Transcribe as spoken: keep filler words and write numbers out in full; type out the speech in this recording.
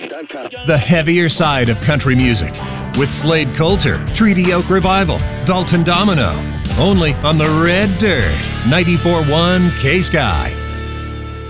The heavier side of country music with Slade Coulter, Treaty Oak Revival, Dalton Domino. Only on the Red Dirt, ninety-four point one K-Sky.